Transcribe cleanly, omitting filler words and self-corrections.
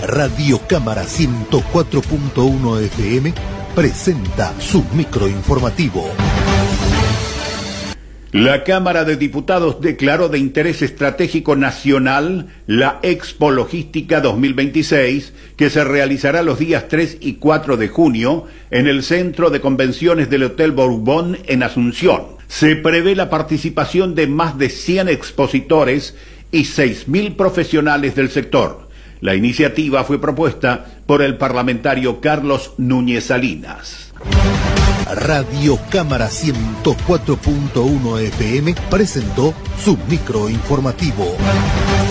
Radio Cámara 104.1 FM presenta su microinformativo. La Cámara de Diputados declaró de interés estratégico nacional la Expo Logística 2026, que se realizará los días 3 y 4 de junio en el Centro de Convenciones del Hotel Bourbon en Asunción. Se prevé la participación de más de 100 expositores y 6.000 profesionales del sector. La iniciativa fue propuesta por el parlamentario Carlos Núñez Salinas. Radio Cámara 104.1 FM presentó su microinformativo.